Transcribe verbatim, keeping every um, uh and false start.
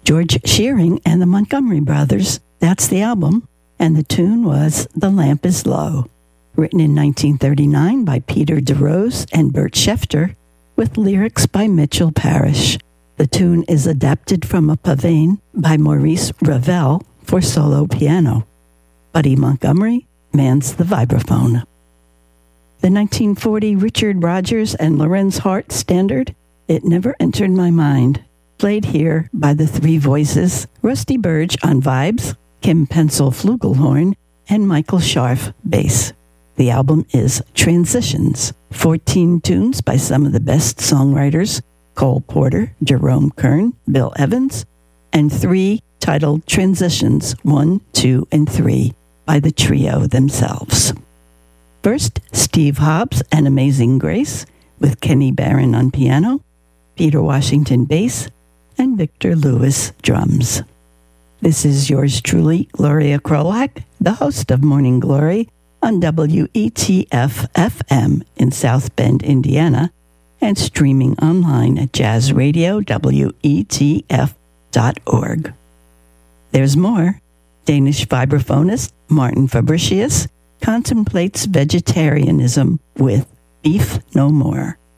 George Shearing and the Montgomery Brothers. That's the album. And the tune was The Lamp is Low, written in nineteen thirty-nine by Peter DeRose and Bert Schefter, with lyrics by Mitchell Parish. The tune is adapted from a pavane by Maurice Ravel for solo piano. Buddy Montgomery mans the vibraphone. The nineteen forty Richard Rodgers and Lorenz Hart standard, It Never Entered My Mind, played here by the Three Voices, Rusty Burge on vibes, Kim Pencil flugelhorn, and Michael Scharf bass. The album is Transitions, fourteen tunes by some of the best songwriters, Cole Porter, Jerome Kern, Bill Evans, and three titled Transitions one, two, and three by the trio themselves. First, Steve Hobbs and Amazing Grace, with Kenny Barron on piano, Peter Washington bass, and Victor Lewis drums. This is yours truly, Gloria Krolak, the host of Morning Glory on W E T F F M in South Bend, Indiana, and streaming online at jazz radio W E T F dot org. There's more. Danish vibraphonist Martin Fabricius contemplates vegetarianism with Beef No More.